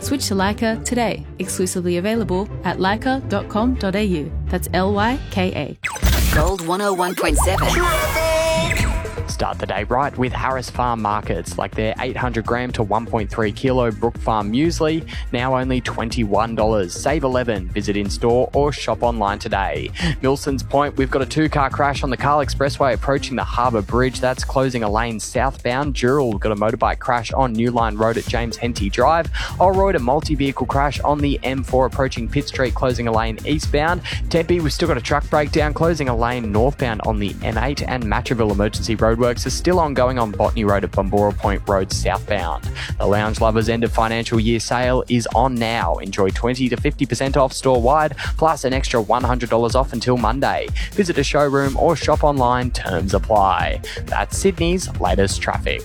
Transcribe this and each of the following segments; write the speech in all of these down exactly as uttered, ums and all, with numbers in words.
Switch to Leica today. Exclusively available at leica dot com dot a u. That's L Y K A. Gold one oh one point seven. Start the day right with Harris Farm Markets, like their eight hundred gram to one point three kilo Brook Farm muesli, now only twenty-one dollars. Save eleven dollars. Visit in-store or shop online today. Milson's Point, we've got a two-car crash on the Carl Expressway approaching the Harbour Bridge. That's closing a lane southbound. Dural got a motorbike crash on New Line Road at James Henty Drive. Allroyd, a multi-vehicle crash on the M four approaching Pitt Street, closing a lane eastbound. Tempe, we've still got a truck breakdown, closing a lane northbound on the M eight, and Matraville emergency roadworks are still ongoing on Botany Road at Bombora Point Road southbound. The Lounge Lovers end of financial year sale is on now. Enjoy twenty to fifty percent off store-wide, plus an extra one hundred dollars off until Monday. Visit a showroom or shop online. Terms apply. That's Sydney's latest traffic.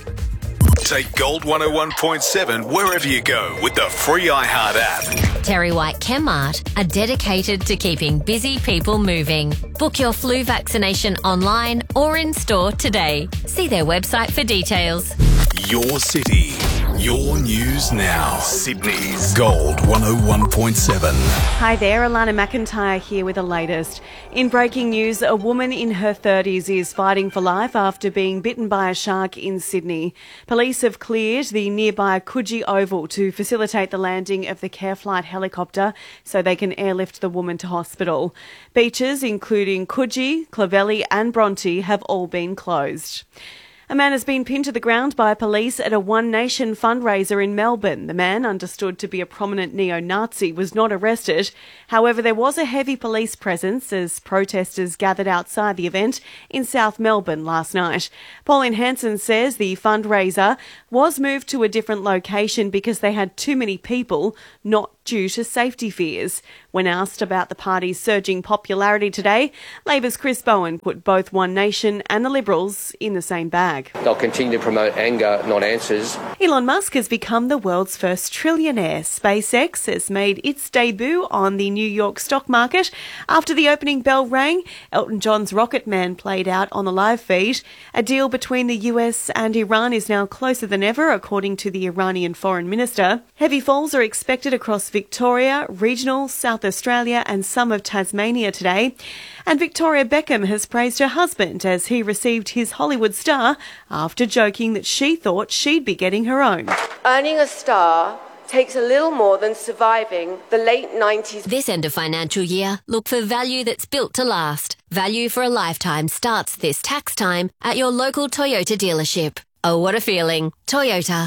Take Gold one oh one point seven wherever you go with the free iHeart app. Terry White Chemmart are dedicated to keeping busy people moving. Book your flu vaccination online or in store today. See their website for details. Your city, your news now. Sydney's Gold one oh one point seven. Hi there, Alana McIntyre here with the latest. In breaking news, a woman in her thirties is fighting for life after being bitten by a shark in Sydney. Police have cleared the nearby Coogee Oval to facilitate the landing of the Care Flight helicopter so they can airlift the woman to hospital. Beaches, including Coogee, Clovelly and Bronte, have all been closed. A man has been pinned to the ground by police at a One Nation fundraiser in Melbourne. The man, understood to be a prominent neo-Nazi, was not arrested. However, there was a heavy police presence as protesters gathered outside the event in South Melbourne last night. Pauline Hanson says the fundraiser was moved to a different location because they had too many people, not due to safety fears. When asked about the party's surging popularity today, Labor's Chris Bowen put both One Nation and the Liberals in the same bag. They'll continue to promote anger, not answers. Elon Musk has become the world's first trillionaire. SpaceX has made its debut on the New York stock market. After the opening bell rang, Elton John's Rocket Man played out on the live feed. A deal between the U S and Iran is now closer than ever, according to the Iranian foreign minister. Heavy falls are expected across Victoria, regional, South Australia and some of Tasmania today. And Victoria Beckham has praised her husband as he received his Hollywood star after joking that she thought she'd be getting her own. Earning a star takes a little more than surviving the late nineties. This end of financial year, look for value that's built to last. Value for a lifetime starts this tax time at your local Toyota dealership. Oh, what a feeling. Toyota.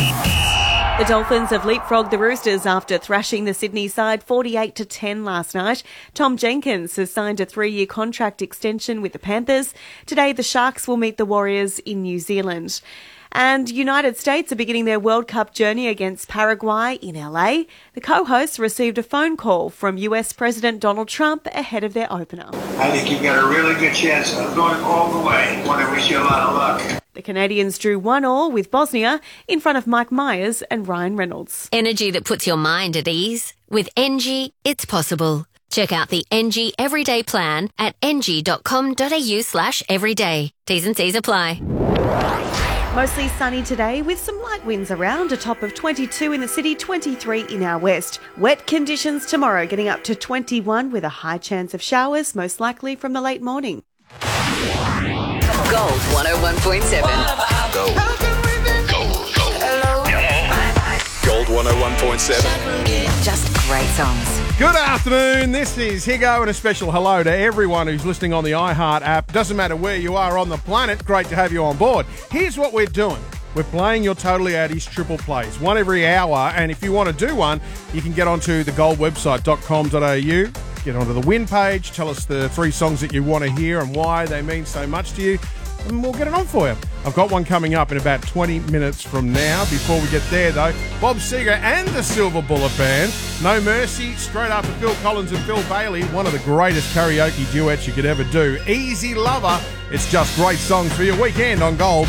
The Dolphins have leapfrogged the Roosters after thrashing the Sydney side forty-eight to ten last night. Tom Jenkins has signed a three-year contract extension with the Panthers. Today, the Sharks will meet the Warriors in New Zealand. And United States are beginning their World Cup journey against Paraguay in L A. The co-hosts received a phone call from U S President Donald Trump ahead of their opener. I think you've got a really good chance of going all the way. I want to wish you a lot of luck. The Canadians drew one all with Bosnia in front of Mike Myers and Ryan Reynolds. Energy that puts your mind at ease. With Engie, it's possible. Check out the Engie Everyday Plan at engie dot com dot a u slash everyday. T's and C's apply. Mostly sunny today with some light winds around, a top of twenty-two in the city, twenty-three in our west. Wet conditions tomorrow, getting up to twenty-one with a high chance of showers, most likely from the late morning. Gold one oh one point seven. Gold. Gold. Gold. Gold one oh one point seven. Just great songs. Good afternoon. This is Higo, and a special hello to everyone who's listening on the iHeart app. Doesn't matter where you are on the planet, great to have you on board. Here's what we're doing. We're playing your Totally Addies triple plays, one every hour, and if you want to do one, you can get onto the gold website dot com dot a u, get onto the win page, tell us the three songs that you want to hear and why they mean so much to you, and we'll get it on for you. I've got one coming up in about twenty minutes from now. Before we get there, though, Bob Seger and the Silver Bullet Band, No Mercy, straight after Phil Collins and Phil Bailey, one of the greatest karaoke duets you could ever do. Easy Lover. It's just great songs for your weekend on Gold.